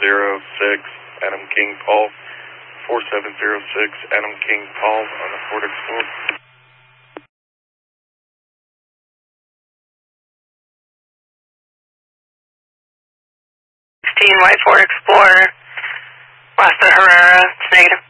Adam King Paul. 4706 Adam King Paul on the Ford Explorer. 16 White Ford Explorer, west of Herrera, it's negative.